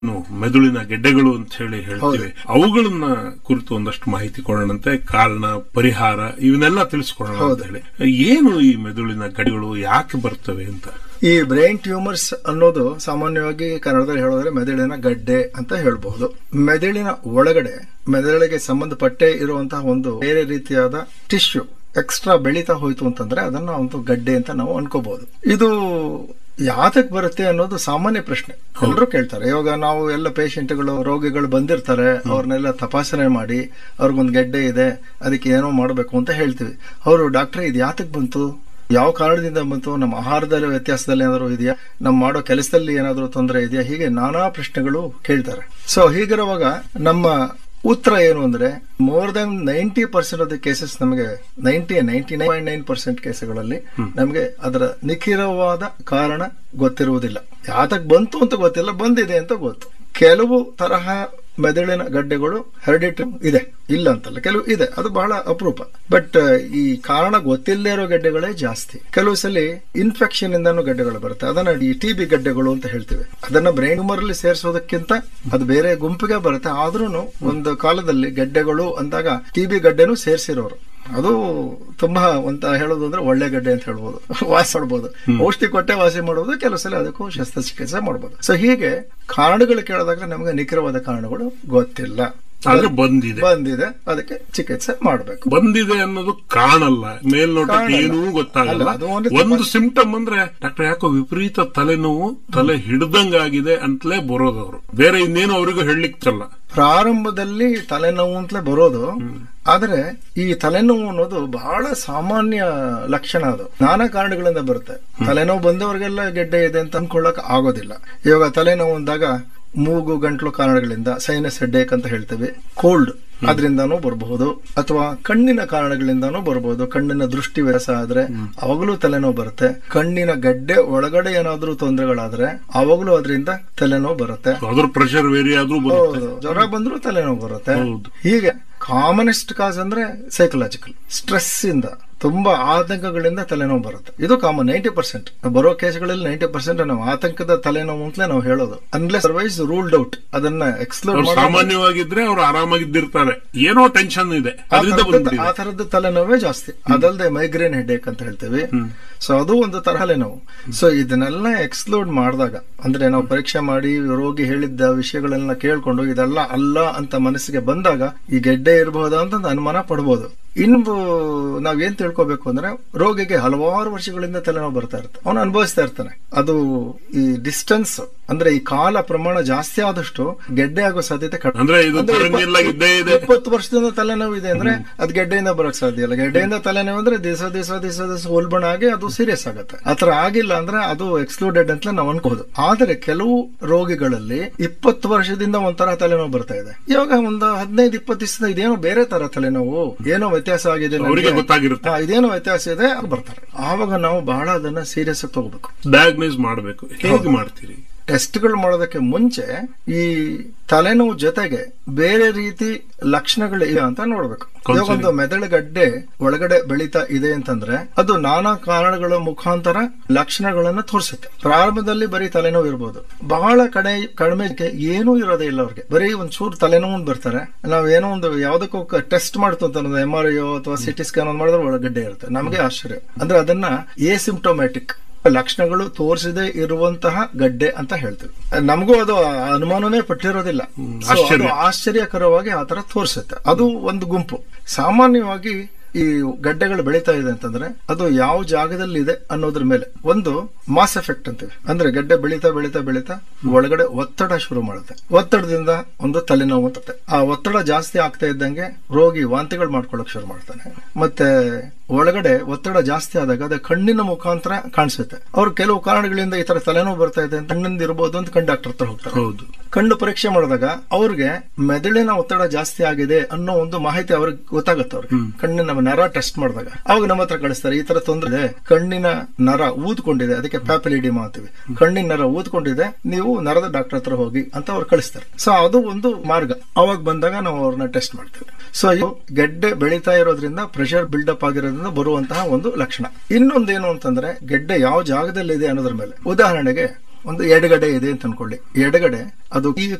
ಮೆದುಳಿನ ಗೆಡ್ಡೆಗಳು ಅಂತ ಹೇಳಿ ಹೇಳ್ತೀವಿ, ಅವುಗಳನ್ನ ಕುರಿತು ಒಂದಷ್ಟು ಮಾಹಿತಿ ಕೊಡೋಣಂತೆ. ಕಾರಣ, ಪರಿಹಾರ ಇವನ್ನೆಲ್ಲ ತಿಳಿಸ್ಕೊಡೋಣ ಅಂತ ಹೇಳಿ. ಏನು ಈ ಮೆದುಳಿನ ಗೆಡ್ಡೆಗಳು, ಯಾಕೆ ಬರ್ತವೆ ಅಂತ? ಈ ಬ್ರೈನ್ ಟ್ಯೂಮರ್ಸ್ ಅನ್ನೋದು ಸಾಮಾನ್ಯವಾಗಿ ಕನ್ನಡದಲ್ಲಿ ಹೇಳೋದ್ರೆ ಮೆದುಳಿನ ಗಡ್ಡೆ ಅಂತ ಹೇಳ್ಬಹುದು. ಮೆದುಳಿನ ಒಳಗಡೆ ಮೆದುಳಿಗೆ ಸಂಬಂಧಪಟ್ಟೆ ಇರುವಂತಹ ಒಂದು ಬೇರೆ ರೀತಿಯಾದ ಟಿಶ್ಯೂ ಎಕ್ಸ್ಟ್ರಾ ಬೆಳೀತಾ ಹೋಯ್ತು ಅಂತಂದ್ರೆ ಅದನ್ನ ಒಂದು ಗಡ್ಡೆ ಅಂತ ನಾವು ಅನ್ಕೋಬಹುದು. ಇದು ಯಾತಕ್ ಬರುತ್ತೆ ಅನ್ನೋದು ಸಾಮಾನ್ಯ ಪ್ರಶ್ನೆ ಎಲ್ಲರೂ ಕೇಳ್ತಾರೆ. ಇವಾಗ ನಾವು ಎಲ್ಲ ಪೇಷಂಟ್ಗಳು, ರೋಗಿಗಳು ಬಂದಿರ್ತಾರೆ, ಅವ್ರನ್ನೆಲ್ಲ ತಪಾಸಣೆ ಮಾಡಿ ಅವ್ರಿಗೊಂದು ಗೆಡ್ಡೆ ಇದೆ, ಅದಕ್ಕೆ ಏನೋ ಮಾಡಬೇಕು ಅಂತ ಹೇಳ್ತೀವಿ. ಅವರು ಡಾಕ್ಟ್ರೆ ಇದು ಯಾತಕ್ ಬಂತು, ಯಾವ ಕಾರಣದಿಂದ ಬಂತು, ನಮ್ಮ ಆಹಾರದಲ್ಲಿ ವ್ಯತ್ಯಾಸದಲ್ಲಿ ಏನಾದ್ರು ಇದೆಯಾ, ನಮ್ಮ ಮಾಡೋ ಕೆಲಸದಲ್ಲಿ ಏನಾದ್ರು ತೊಂದರೆ ಇದೆಯಾ, ಹೀಗೆ ನಾನಾ ಪ್ರಶ್ನೆಗಳು ಕೇಳ್ತಾರೆ. ಸೊ ಹೀಗಿರುವಾಗ ನಮ್ಮ ಉತ್ತರ ಏನು ಅಂದ್ರೆ, more than 90% of the cases ನಮಗೆ 99.9% ಕೇಸ್ಗಳಲ್ಲಿ ನಮಗೆ ಅದರ ನಿಖರವಾದ ಕಾರಣ ಗೊತ್ತಿರುವುದಿಲ್ಲ. ಯಾತಕ್ ಬಂತು ಅಂತ ಗೊತ್ತಿಲ್ಲ, ಬಂದಿದೆ ಅಂತ ಗೊತ್ತು. ಕೆಲವು ತರಹ ಮೆದುಳಿನ ಗಡ್ಡೆಗಳು ಹೆರಿಡಿಟರಿ ಇದೆ, ಇಲ್ಲ ಅಂತಲ್ಲ, ಕೆಲವು ಇದೆ, ಅದು ಬಹಳ ಅಪರೂಪ. ಬಟ್ ಈ ಕಾರಣ ಗೊತ್ತಿಲ್ಲದೆ ಇರೋ ಗಡ್ಡೆಗಳೇ ಜಾಸ್ತಿ. ಕೆಲವು ಸಲ ಇನ್ಫೆಕ್ಷನ್ ಇಂದಾನು ಗಡ್ಡೆಗಳು ಬರುತ್ತೆ, ಅದನ್ನ ಈ TB ಗಡ್ಡೆಗಳು ಅಂತ ಹೇಳ್ತೀವಿ. ಅದನ್ನ ಬ್ರೈನ್ ಟ್ಯೂಮರ್ ಅಲ್ಲಿ ಸೇರಿಸೋದಕ್ಕಿಂತ ಅದು ಬೇರೆ ಗುಂಪಿಗೆ ಬರುತ್ತೆ. ಆದ್ರೂ ಒಂದು ಕಾಲದಲ್ಲಿ ಗಡ್ಡೆಗಳು ಅಂದಾಗ TB ಗಡ್ಡೆನೂ ಸೇರಿಸಿರೋರು. ಅದು ತುಂಬಾ ಅಂತ ಹೇಳೋದು ಅಂದ್ರೆ ಒಳ್ಳೆ ಗಡ್ಡೆ ಅಂತ ಹೇಳ್ಬೋದು, ವಾಸಿ ಮಾಡ್ಬೋದು, ಔಷಧಿ ಕೊಟ್ಟೆ ವಾಸಿ ಮಾಡಬಹುದು, ಕೆಲವು ಸಲ ಅದಕ್ಕೂ ಶಸ್ತ್ರಚಿಕಿತ್ಸೆ ಮಾಡಬಹುದು. ಸೊ ಹೀಗೆ ಕಾರಣಗಳು ಕೇಳಿದಾಗ ನಮಗೆ ನಿಖರವಾದ ಕಾರಣಗಳು ಗೊತ್ತಿಲ್ಲ. ಆದ್ರೆ ಬಂದಿದೆ, ಅದಕ್ಕೆ ಚಿಕಿತ್ಸೆ ಮಾಡಬೇಕು. ಬಂದಿದೆ ಅನ್ನೋದು ಕಾಣಲ್ಲ, ಮೇಲ್ನೋಟಕ್ಕೆ ಏನೂ ಗೊತ್ತಾಗಲ್ಲ. ಒಂದು ಸಿಂಪ್ಟಮ್ ಅಂದ್ರೆ ಡಾಕ್ಟರ್ ಯಾಕೋ ವಿಪರೀತ ತಲೆನೋವು, ತಲೆ ಹಿಡ್ದಂಗಾಗಿದೆ ಅಂತಲೇ ಬರೋದವ್ರು, ಬೇರೆ ಇನ್ನೇನು ಅವರಿಗೂ ಹೇಳಲಿಕ್ಕಲ್ಲ. ಪ್ರಾರಂಭದಲ್ಲಿ ತಲೆನೋವು ಅಂತಲೇ ಬರೋದು. ಆದ್ರೆ ಈ ತಲೆನೋವು ಅನ್ನೋದು ಬಹಳ ಸಾಮಾನ್ಯ ಲಕ್ಷಣ. ಅದು ನಾನಾ ಕಾರಣಗಳಿಂದ ಬರುತ್ತೆ. ತಲೆನೋವು ಬಂದವರಿಗೆಲ್ಲ ಗೆಡ್ಡೆ ಇದೆ ಅಂತ ಅನ್ಕೊಳ್ಳಕ್ ಆಗೋದಿಲ್ಲ. ಇವಾಗ ತಲೆನೋವು ಅಂದಾಗ ಮೂಗು ಗಂಟ್ಲು ಕಾರಣಗಳಿಂದ, ಸೈನಸ್ ಹೆಡ್ಡೇಕ್ ಅಂತ ಹೇಳ್ತೇವೆ, ಕೋಲ್ಡ್ ಅದರಿಂದಾನೂ ಬರಬಹುದು, ಅಥವಾ ಕಣ್ಣಿನ ಕಾರಣಗಳಿಂದಾನೂ ಬರಬಹುದು. ಕಣ್ಣಿನ ದೃಷ್ಟಿ ವ್ಯತ್ಯಾಸ ಆದ್ರೆ ಅವಾಗಲೂ ತಲೆನೋವು ಬರುತ್ತೆ. ಕಣ್ಣಿನ ಗಡ್ಡೆ ಒಳಗಡೆ ಏನಾದ್ರೂ ತೊಂದರೆಗಳಾದ್ರೆ ಅವಾಗಲೂ ಅದರಿಂದ ತಲೆನೋವು ಬರುತ್ತೆ. ಪ್ರೆಷರ್ ವೇರಿ ಆದ್ರೂ ಜ್ವರ ಬಂದ್ರೂ ತಲೆನೋವು ಬರುತ್ತೆ. ಹೀಗೆ ಕಾಮನೆಸ್ಟ್ ಕಾಸ್ ಅಂದ್ರೆ ಸೈಕಲಾಜಿಕಲ್ ಸ್ಟ್ರೆಸ್ ಇಂದ, ತುಂಬಾ ಆತಂಕಗಳಿಂದ ತಲೆನೋವು ಬರುತ್ತೆ. ಇದು ಕಾಮನ್. 90% ಬರೋ ಕೇಸ್ಗಳಲ್ಲಿ 90% ನಾವು ಆತಂಕದ ತಲೆನೋವು ಅಂತಲೇ ನಾವು ಹೇಳೋದು. Unless otherwise ruled out. ಅದನ್ನ ಎಕ್ಸ್ಪ್ಲೋರ್ ಸಾಮಾನ್ಯವಾಗಿದ್ರೆ ಅವ್ರು ಆರಾಮಾಗಿದ್ದಿರ್ತಾರೆ, ಏನೋ ಟೆನ್ಷನ್ ಇದೆ, ಆ ತರದ ತಲೆನೋವೇ ಜಾಸ್ತಿ. ಅದಲ್ಲದೆ ಮೈಗ್ರೇನ್ ಹೆಡ್ಡೇಕ್ ಅಂತ ಹೇಳ್ತೀವಿ. ಸೊ ಅದು ಒಂದು ತರಹಲೆ ನೋವು. ಸೊ ಇದನ್ನೆಲ್ಲ ಎಕ್ಸ್ಪ್ಲೋರ್ ಮಾಡಿದಾಗ, ಅಂದ್ರೆ ನಾವು ಪರೀಕ್ಷೆ ಮಾಡಿ ರೋಗಿ ಹೇಳಿದ್ದ ವಿಷಯಗಳನ್ನ ಕೇಳ್ಕೊಂಡು ಇದೆಲ್ಲ ಅಲ್ಲ ಅಂತ ಮನಸ್ಸಿಗೆ ಬಂದಾಗ ಈ ಗೆಡ್ಡೆ ಇರಬಹುದಾ ಅಂತ ಅನುಮಾನ ಪಡಬಹುದು. ಇನ್ನು ನಾವೇನ್ ತಿಳ್ಕೊಬೇಕು ಅಂದ್ರೆ, ರೋಗಿಗೆ ಹಲವಾರು ವರ್ಷಗಳಿಂದ ತಲೆನೋವು ಬರ್ತಾ ಇರುತ್ತೆ, ಅವನು ಅನುಭವಿಸ್ತಾ ಇರ್ತಾನೆ. ಅದು ಈ ಡಿಸ್ಟೆನ್ಸ್ ಅಂದ್ರೆ ಈ ಕಾಲ ಪ್ರಮಾಣ ಜಾಸ್ತಿ ಆದಷ್ಟು ಗೆಡ್ಡೆ ಆಗೋ ಸಾಧ್ಯತೆ ಕಡಿಮೆ. 20 ವರ್ಷದಿಂದ ತಲೆನೋವು ಇದೆ ಅಂದ್ರೆ ಅದು ಗೆಡ್ಡೆಯಿಂದ ಬರಕ್ ಸಾಧ್ಯ ಇಲ್ಲ. ಗೆಡ್ಡೆಯಿಂದ ತಲೆನೋವು ಅಂದ್ರೆ ದಿವಸ ಉಲ್ಬಣ ಆಗಿ ಅದು ಸೀರಿಯಸ್ ಆಗುತ್ತೆ. ಆತರ ಆಗಿಲ್ಲ ಅಂದ್ರೆ ಅದು ಎಕ್ಸ್ಕ್ಲೂಡೆಡ್ ಅಂತ ನಾವು ಅನ್ಕೋಬಹುದು. ಆದ್ರೆ ಕೆಲವು ರೋಗಿಗಳಲ್ಲಿ 20 ವರ್ಷದಿಂದ ಒಂಥರ ತಲೆನೋವು ಬರ್ತಾ ಇದೆ, ಇವಾಗ ಒಂದು 15-20 ದಿವಸದಿಂದ ಇದೇನೋ ಬೇರೆ ತರ ತಲೆನೋವು, ಏನೋ ವ್ಯತ್ಯಾಸ ಆಗಿದೆ, ಇದೇನೋ ವ್ಯತ್ಯಾಸ ಇದೆ, ಬರ್ತಾರೆ. ಆವಾಗ ನಾವು ಬಹಳ ಅದನ್ನ ಸೀರಿಯಸ್ ಆಗಿ ತಗೋಬೇಕು, ಡಯಾಗ್ನೈಸ್ ಮಾಡಬೇಕು. ಹೇಗೆ ಮಾಡ್ತೀರಿ? ಟೆಸ್ಟ್ಗಳು ಮಾಡೋದಕ್ಕೆ ಮುಂಚೆ ಈ ತಲೆನೋವು ಜೊತೆಗೆ ಬೇರೆ ರೀತಿ ಲಕ್ಷಣಗಳು ಇದೆ ಅಂತ ನೋಡ್ಬೇಕು. ಒಂದು ಮೆದುಳುಗಡ್ಡೆ ಒಳಗಡೆ ಬೆಳೀತಾ ಇದೆ ಅಂತಂದ್ರೆ ಅದು ನಾನಾ ಕಾರಣಗಳ ಮುಖಾಂತರ ಲಕ್ಷಣಗಳನ್ನ ತೋರಿಸುತ್ತೆ. ಪ್ರಾರಂಭದಲ್ಲಿ ಬರೀ ತಲೆನೋವು ಇರ್ಬೋದು, ಬಹಳ ಕಡಿಮೆ ಏನೂ ಇರೋದೇ ಇಲ್ಲ ಅವ್ರಿಗೆ, ಬರೀ ಒಂಚೂರು ತಲೆನೋವು ಬರ್ತಾರೆ. ನಾವೇನೋ ಒಂದು ಯಾವ್ದಕ್ಕೂ ಟೆಸ್ಟ್ ಮಾಡ್ತು ಅಂತ MRI ಅಥವಾ CT ಸ್ಕ್ಯಾನ್ ಮಾಡಿದ್ರೆ ಒಳಗಡ್ಡೆ ಇರುತ್ತೆ. ನಮಗೆ ಆಶ್ಚರ್ಯ ಅಂದ್ರೆ ಅದನ್ನ ಎಸಿಂಪ್ಟೊಮ್ಯಾಟಿಕ್ ಲಕ್ಷಣಗಳು ತೋರಿಸದೇ ಇರುವಂತಹ ಗಡ್ಡೆ ಅಂತ ಹೇಳ್ತೀವಿ. ನಮಗೂ ಅದು ಅನುಮಾನನೇ ಪಟ್ಟಿರೋದಿಲ್ಲ. ಆಶ್ಚರ್ಯಕರವಾಗಿ ಆತರ ತೋರಿಸುತ್ತೆ. ಅದು ಒಂದು ಗುಂಪು. ಸಾಮಾನ್ಯವಾಗಿ ಈ ಗಡ್ಡೆಗಳು ಬೆಳೀತಾ ಇದೆ ಅಂತಂದ್ರೆ ಅದು ಯಾವ ಜಾಗದಲ್ಲಿ ಇದೆ ಅನ್ನೋದ್ರ ಮೇಲೆ ಒಂದು ಮಾಸ್ ಎಫೆಕ್ಟ್ ಅಂತೀವಿ. ಅಂದ್ರೆ ಗಡ್ಡೆ ಬೆಳೀತಾ ಬೆಳೀತಾ ಬೆಳೀತಾ ಒಳಗಡೆ ಒತ್ತಡ ಶುರು ಮಾಡುತ್ತೆ. ಒತ್ತಡದಿಂದ ಒಂದು ತಲೆನೋವು ಬರುತ್ತೆ. ಆ ಒತ್ತಡ ಜಾಸ್ತಿ ಆಗ್ತಾ ಇದ್ದಂಗೆ ರೋಗಿ ವಾಂತಿಗಳು ಮಾಡ್ಕೊಳಕ್ ಶುರು ಮಾಡ್ತಾನೆ. ಮತ್ತೆ ಒಳಗಡೆ ಒತ್ತಡ ಜಾಸ್ತಿ ಆದಾಗ ಅದೇ ಕಣ್ಣಿನ ಮುಖಾಂತರ ಕಾಣಿಸುತ್ತೆ. ಅವ್ರು ಕೆಲವು ಕಾರಣಗಳಿಂದ ಈ ತರ ತಲೆನೋವು ಬರ್ತಾ ಇದೆ ಅಂತ ಕಣ್ಣಿಂದ ಇರಬಹುದು ಅಂತ ಕಣ್ಣು ಡಾಕ್ಟರ್ ಹತ್ರ ಹೋಗ್ತಾರೆ. ಕಣ್ಣು ಪರೀಕ್ಷೆ ಮಾಡಿದಾಗ ಅವ್ರಿಗೆ ಮೆದುಳಿನ ಒತ್ತಡ ಜಾಸ್ತಿ ಆಗಿದೆ ಅನ್ನೋ ಒಂದು ಮಾಹಿತಿ ಅವ್ರಿಗೆ ಗೊತ್ತಾಗುತ್ತೆ. ಅವ್ರಿಗೆ ಕಣ್ಣಿನ ನರ ಟೆಸ್ಟ್ ಮಾಡಿದಾಗ ಅವಾಗ ನಮ್ಮ ಹತ್ರ ಕಳಿಸ್ತಾರೆ, ಈ ತರ ತೊಂದರೆ ಇದೆ, ಕಣ್ಣಿನ ನರ ಊದ್ಕೊಂಡಿದೆ, ಅದಕ್ಕೆ ಪ್ಯಾಪಿಲಿಡಿಮಾ ಅಂತೀವಿ, ಕಣ್ಣಿನ ನರ ಊದ್ಕೊಂಡಿದೆ, ನೀವು ನರದ ಡಾಕ್ಟರ್ ಹತ್ರ ಹೋಗಿ ಅಂತ ಅವ್ರು ಕಳಿಸ್ತಾರೆ. ಸೊ ಅದು ಒಂದು ಮಾರ್ಗ. ಅವಾಗ ಬಂದಾಗ ನಾವು ಅವ್ರನ್ನ ಟೆಸ್ಟ್ ಮಾಡ್ತೇವೆ. ಸೊ ಇದು ಗೆಡ್ಡೆ ಬೆಳೀತಾ ಇರೋದ್ರಿಂದ ಪ್ರೆಷರ್ ಬಿಲ್ಡಪ್ ಆಗಿರೋದ್ರಿಂದ ಬರುವಂತಹ ಒಂದು ಲಕ್ಷಣ. ಇನ್ನೊಂದೇನು ಅಂತಂದ್ರೆ ಗೆಡ್ಡೆ ಯಾವ ಜಾಗದಲ್ಲಿ ಇದೆ ಅನ್ನೋದ್ರ ಮೇಲೆ. ಉದಾಹರಣೆಗೆ ಒಂದು ಎಡಗಡೆ ಇದೆ ಅಂತ ಅನ್ಕೊಳ್ಳಿ. ಎಡಗಡೆ ಅದು ಈ